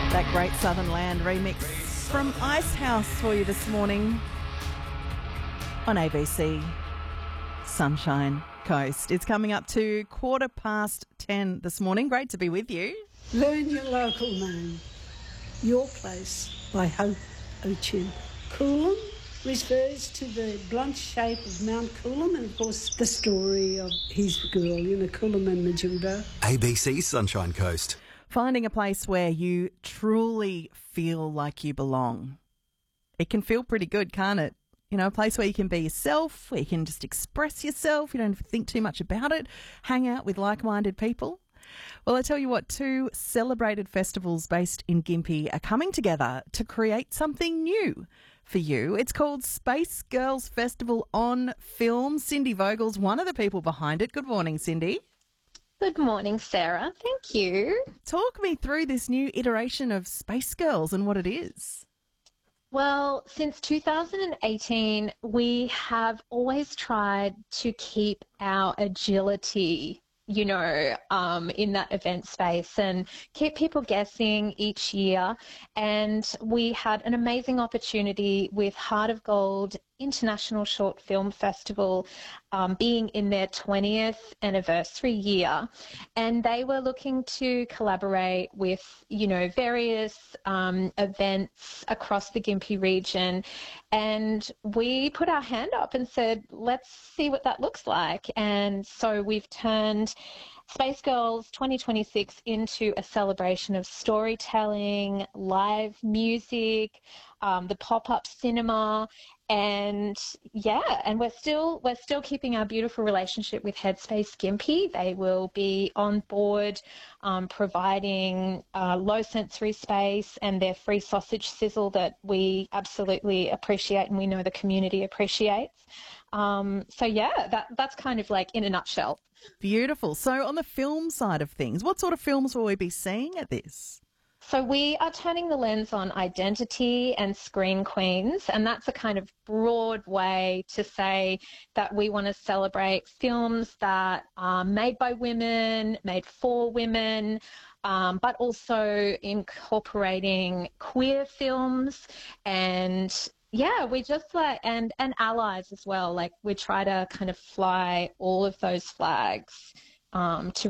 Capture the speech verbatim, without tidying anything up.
That Great Southern Land remix from Icehouse for you this morning on A B C Sunshine Coast. It's coming up to quarter past ten this morning. Great to be with you. Learn your local name. Your Place by Hope O'Chin. Coolum refers to the blunt shape of Mount Coolum and, of course, the story of his girl, you know, Coolum and Majuba. A B C Sunshine Coast. Finding a place where you truly feel like you belong. It can feel pretty good, can't it? You know, a place where you can be yourself, where you can just express yourself, you don't have to think too much about it, hang out with like-minded people. Well, I tell you what, two celebrated festivals based in Gympie are coming together to create something new for you. It's called Space Girls Festival on Film. Cindy Vogel's one of the people behind it. Good morning, Cindy. Good morning, Sarah. Thank you. Talk me through this new iteration of Space Girls and what it is. Well, since two thousand eighteen, we have always tried to keep our agility, you know, um, in that event space and keep people guessing each year. And we had an amazing opportunity with Heart of Gold International Short Film Festival um, being in their twentieth anniversary year. And they were looking to collaborate with, you know, various um, events across the Gympie region. And we put our hand up and said, let's see what that looks like. And so we've turned Space Girls twenty twenty-six into a celebration of storytelling, live music, um, the pop-up cinema, and yeah, and we're still we're still keeping our beautiful relationship with Headspace Gympie. They will be on board, um, providing uh, low sensory space and their free sausage sizzle that we absolutely appreciate and we know the community appreciates. Um, so yeah, that that's kind of like in a nutshell. Beautiful. So on the film side of things, what sort of films will we be seeing at this? So we are turning the lens on identity and screen queens, and that's a kind of broad way to say that we want to celebrate films that are made by women, made for women, um, but also incorporating queer films and yeah, we just like, and, and allies as well. Like we try to kind of fly all of those flags um, to